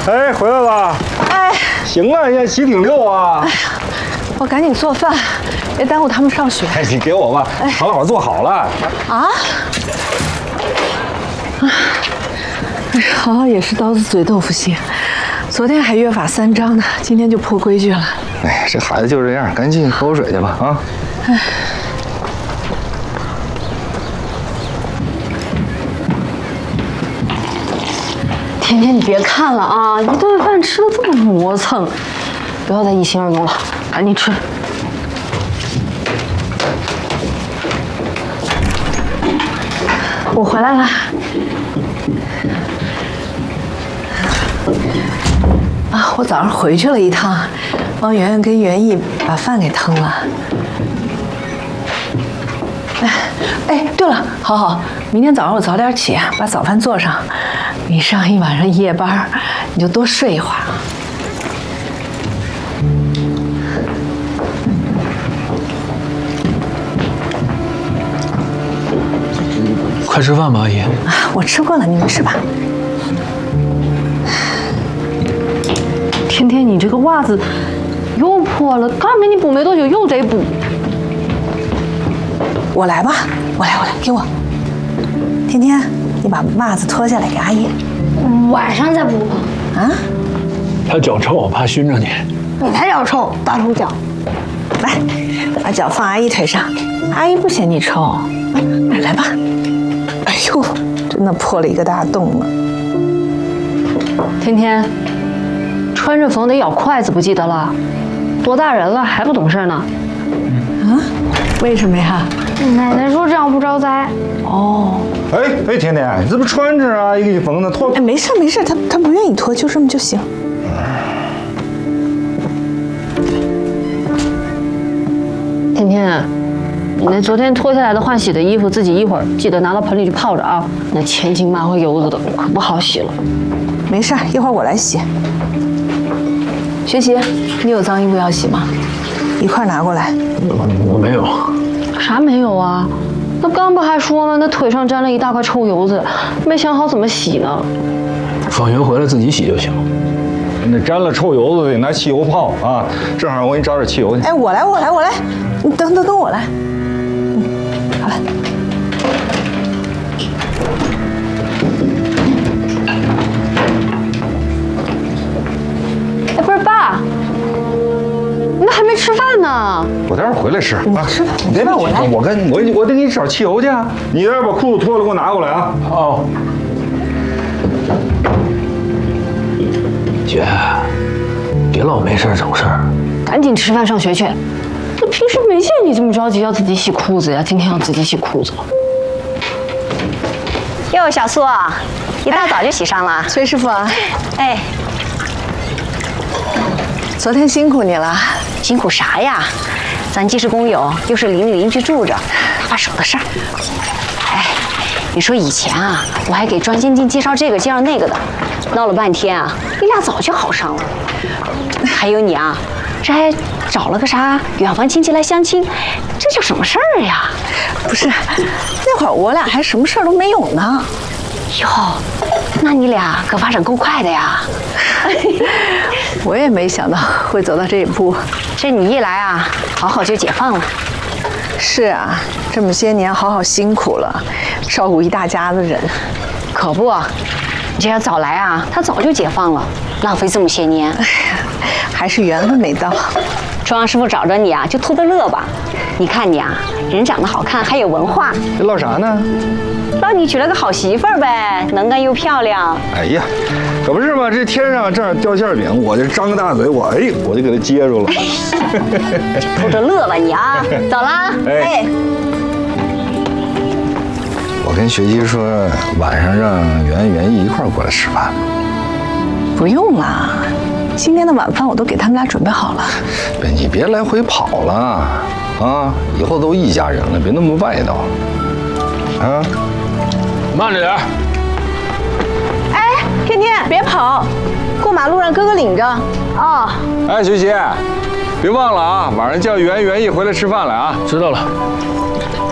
哎，回来了。 哎， 行啊，现在骑挺溜啊。 哎呀，我赶紧做饭，别耽误他们上学。 哎，你给我吧，糖老做好了。 啊？哎，豪豪也是刀子嘴豆腐心，昨天还约法三章呢，今天就破规矩了。 哎，这孩子就这样，赶紧喝口水去吧啊！哎。 甜甜，你别看了啊，一顿饭吃的这么磨蹭，不要再一心二用了，赶紧吃。我回来了。啊，我早上回去了一趟，帮圆圆跟袁毅把饭给腾了。哎，对了，好好，明天早上我早点起，把早饭做上。你上一晚上夜班，你就多睡一会儿啊。 快吃饭吧，阿姨。 啊，我吃过了，你们吃吧。天天，你这个袜子又破了，刚给你补没多久，又得补。我来吧，我来，给我。天天，你把袜子脱下来给阿姨。 晚上再补吧。 啊？ 他脚臭，我怕熏着你。 你才脚臭，大臭脚。 来，把脚放阿姨腿上，阿姨不嫌你臭。来吧。哎呦，真的破了一个大洞了。天天，穿着缝得咬筷子，不记得了？多大人了还不懂事呢？啊？为什么呀？ 奶奶说这样不招灾。 哦。 哎，甜甜，你这不穿着啊？阿姨给你缝的，脱。 哎，没事，他不愿意脱，就这么就行。天天，你那昨天脱下来的换洗的衣服，自己一会儿记得拿到盆里去泡着啊，那千斤麻花油子的可不好洗了。没事，一会儿我来洗。学习，你有脏衣服要洗吗？一块拿过来。 我没有。 啥没有啊？那刚不还说吗？那腿上沾了一大块臭油子，没想好怎么洗呢。 放学回来自己洗就行。 那沾了臭油子得拿汽油泡啊！正好我给你找点汽油去。 哎，我来，你等我来。好了。哎，不是爸，你那还没吃饭呢。 我待会儿回来吃。 你吃吧， 别我来。 我得给你找汽油去。你待会儿把裤子脱了给我拿过来啊！ 哦。姐，别老没事整事儿。 赶紧吃饭上学去。我平时没见你这么着急要自己洗裤子呀，今天要自己洗裤子了。 哟，小苏，一大早就洗上了。 崔师傅啊， 哎， 昨天辛苦你了。 辛苦啥呀？咱既是工友，又是邻里邻居住着，搭把手的事儿。哎，你说以前啊，我还给庄先进介绍这个介绍那个的，闹了半天啊，你俩早就好上了。还有你啊，这还找了个啥远房亲戚来相亲，这叫什么事儿呀？ 不是，那会儿我俩还什么事儿都没有呢。 哟，那你俩可发展够快的呀！ 我也没想到会走到这一步。 这你一来啊，好好就解放了。 是啊，这么些年好好辛苦了，照顾一大家子人。 可不，你这要早来啊，他早就解放了，浪费这么些年。 哎呀，还是缘分没到。 庄师傅找着你啊，就图个乐吧。你看你啊，人长得好看，还有文化， 这唠啥呢？ 唠你娶了个好媳妇儿呗，能干又漂亮。 哎呀，可不是嘛，这天上正好掉馅饼，我就张个大嘴，我就给他接住了。 图着乐吧你啊，走啦。哎， 我跟学姬说，晚上让袁毅一块儿过来吃饭。 不用了，今天的晚饭我都给他们俩准备好了。 你别来回跑了啊！以后都一家人了，别那么外道啊！ 慢着点。 哎，天天别跑，过马路让哥哥领着。哦。 哎，学习，别忘了啊，晚上叫袁毅回来吃饭来啊！ 知道了。